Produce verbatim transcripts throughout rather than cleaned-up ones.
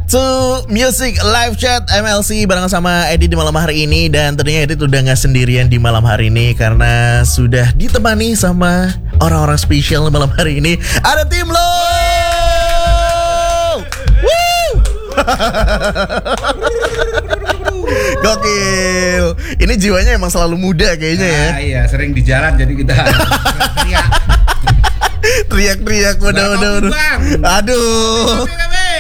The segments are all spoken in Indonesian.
to Music Live Chat M L C bareng sama Edit di malam hari ini. Dan tentunya Edit udah gak sendirian di malam hari ini karena sudah ditemani sama orang-orang spesial malam hari ini. Ada tim lo. Woo! Gokil. Ini jiwanya emang selalu muda kayaknya ya. Ah, iya, sering di jalan jadi kita teriak. Teriak-teriak udah-udah. Aduh.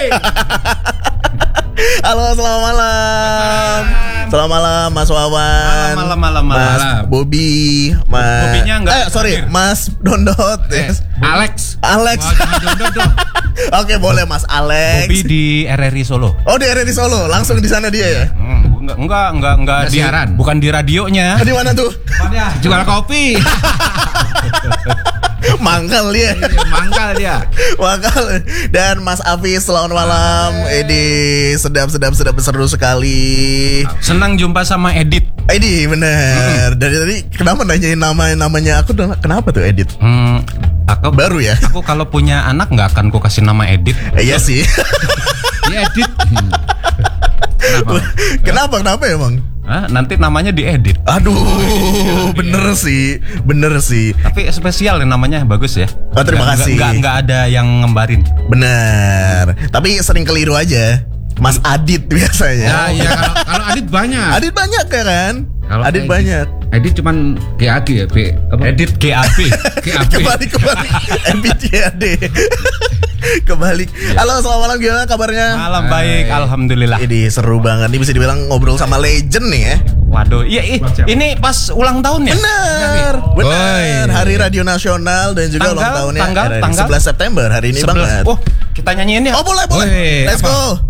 Halo, selamat malam. Selamat malam Mas Wawan. Malam malam malam. Mas Bobby, Mas. Bobbynya enggak. Eh, sorry, hadir. Mas Dondot. Eh, yes. Alex. Alex. Oh, Dondot dong. Oke, boleh Mas Alex. Bobby di R R I Solo. Oh, di R R I Solo. Langsung di sana dia ya? Hmm, enggak enggak enggak enggak di siaran. Bukan di radionya. Oh, di mana tuh? Jual kopi. Mangkal dia. Mangkal dia. Mangkal. Dan Mas Afis, selamat malam. Edi, sedap sedap sedap seru sekali. Senang jumpa sama Edit. Edi, bener. Dari tadi kenapa nanyain nama namanya aku? Kenapa tuh Edit? Hmm, aku baru ya. Aku kalau punya anak nggak akan ku kasih nama Edit. Eh, iya sih. Dia Edit. Kenapa? Kenapa? Kenapa emang? Hah, nanti namanya diedit. Aduh, bener sih, bener sih. Tapi spesial ya namanya, bagus ya. Oh, terima nggak, kasih. Nggak, nggak ada yang ngembarin. Bener. Tapi sering keliru aja. Mas Adit biasanya. Ya, iya, kalau, kalau Adit banyak. Adit banyak ya kan? Kalau Adit Edit, banyak. Edit cuman G A G ya, B apa? Edit G A P. G A P. Kebalik kebalik. M B T A D. Kebalik. Halo, selamat malam, gimana kabarnya? Malam baik, alhamdulillah. Ini seru banget. Ini bisa dibilang ngobrol sama legend nih ya. Waduh, iya, iya. Ini pas ulang tahun ya? Bener, bener. Hari Radio Nasional dan juga tanggal, ulang tahunnya tanggal, R R I. tanggal sebelas September hari ini sebelas. banget. Oh, kita nyanyiin ya? Oh, boleh, boleh. Boleh. Let's Apa? go.